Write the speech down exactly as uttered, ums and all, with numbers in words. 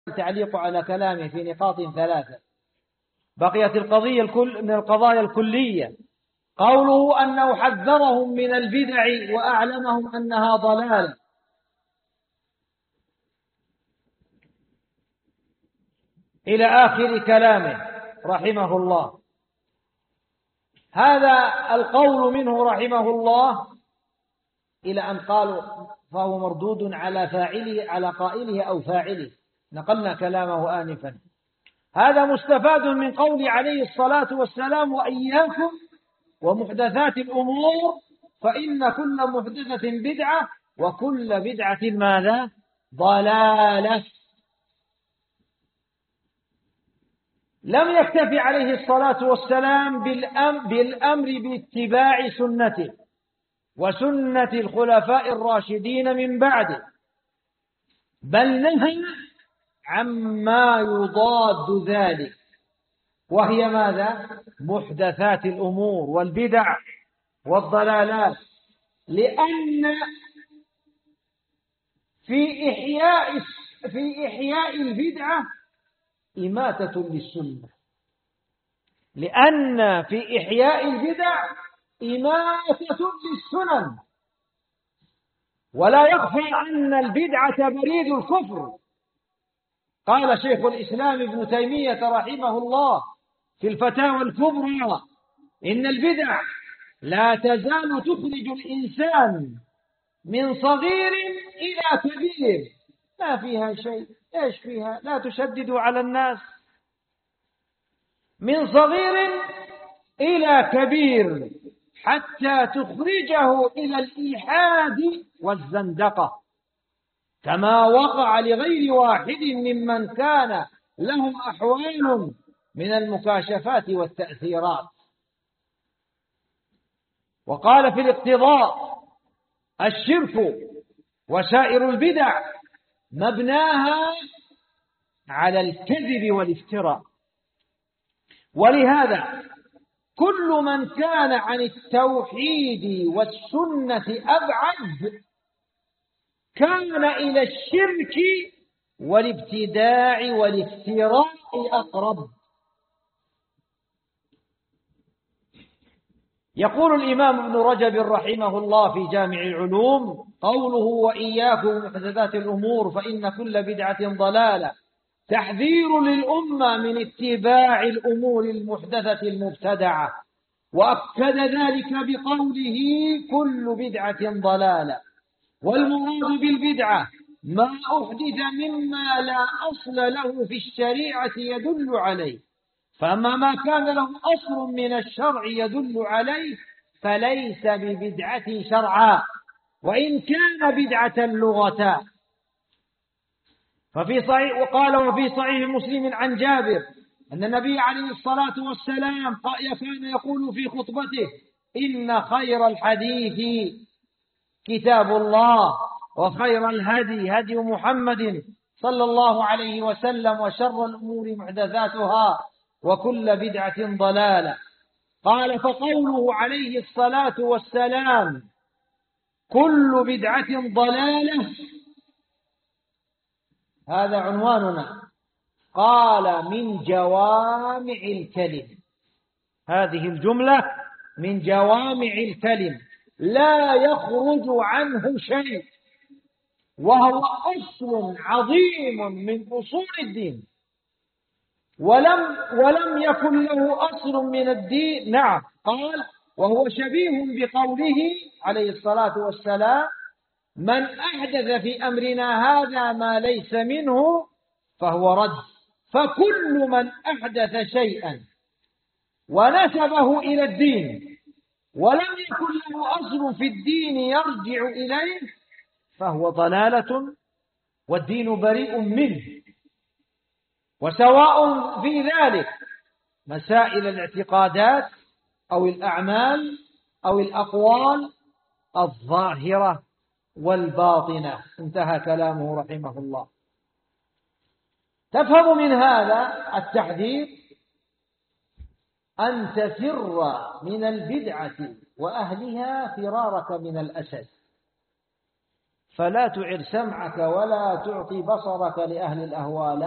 تعليق على كلامه في نقاط ثلاثة. بقيت القضية الكل من القضايا الكلية، قوله أنه حذرهم من البدع وأعلمهم أنها ضلال. إلى آخر كلامه رحمه الله. هذا القول منه رحمه الله إلى أن قالوا فهو مردود على فاعله على قائله أو فاعله، نقلنا كلامه آنفا. هذا مستفاد من قول عليه الصلاة والسلام: وإياكم ومحدثات الأمور فإن كل محدثة بدعة وكل بدعة ماذا؟ ضلالة. لم يكتفي عليه الصلاة والسلام بالأمر باتباع سنته وسنة الخلفاء الراشدين من بعده، بل نهى عما يضاد ذلك، وهي ماذا؟ محدثات الأمور والبدع والضلالات. لأن في إحياء في إحياء البدعة إماتة للسنة، لأن في إحياء البدع إماتة للسنن. ولا يخفى أن البدعة بريد الكفر. قال شيخ الإسلام ابن تيمية رحمه الله في الفتاوى الكبرى: إن البدع لا تزال تخرج الإنسان من صغير إلى كبير. ما فيها شيء، إيش فيها؟ لا تشددوا على الناس. من صغير إلى كبير حتى تخرجه إلى الإلحاد والزندقة، كما وقع لغير واحد ممن كان لهم أحوال من المكاشفات والتأثيرات. وقال في الاقتضاء: الشرك وسائر البدع مبناها على الكذب والافتراء. ولهذا كل من كان عن التوحيد والسنة أبعد كان إلى الشرك والابتداع والافتراء أقرب. يقول الإمام ابن رجب رحمه الله في جامع العلوم: قوله وإياكم محدثات الأمور فإن كل بدعة ضلالة تحذير للأمة من اتباع الأمور المحدثة المبتدعة، وأكد ذلك بقوله كل بدعة ضلالة. والمراد بالبدعة ما أحدث مما لا أصل له في الشريعة يدل عليه، فأما ما كان له أصل من الشرع يدل عليه فليس ببدعة شرعا، وإن كان بدعة لغة. ففي صحيح وقال وفي صحيح مسلم عن جابر أن النبي عليه الصلاة والسلام كان يقول في خطبته: إن خير الحديث كتاب الله، وخير الهدي هدي محمد صلى الله عليه وسلم، وشر الأمور محدثاتها، وكل بدعة ضلالة. قال: فقوله عليه الصلاة والسلام كل بدعة ضلالة هذا عنواننا. قال: من جوامع الكلم. هذه الجملة من جوامع الكلم لا يخرج عنه شيء، وهو أصل عظيم من أصول الدين، ولم ولم يكن له أصل من الدين. نعم، قال: وهو شبيه بقوله عليه الصلاة والسلام: من أحدث في أمرنا هذا ما ليس منه فهو رد. فكل من أحدث شيئا ونسبه إلى الدين ولم يكن له أصل في الدين يرجع إليه فهو ضلالة، والدين بريء منه. وسواء في ذلك مسائل الاعتقادات أو الأعمال أو الأقوال الظاهرة والباطنة. انتهى كلامه رحمه الله. تفهم من هذا التحذير أن تفر من البدعة وأهلها فرارك من الأسد، فلا تعر سمعك ولا تعطي بصرك لأهل الأهواء.